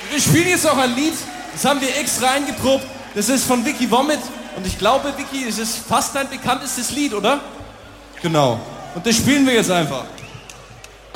Wir spielen jetzt noch ein Lied, das haben wir extra eingeprobt. Das ist von Vicky Vomit. Und ich glaube, Vicky, es ist fast dein bekanntestes Lied, oder? Genau. Und das spielen wir jetzt einfach.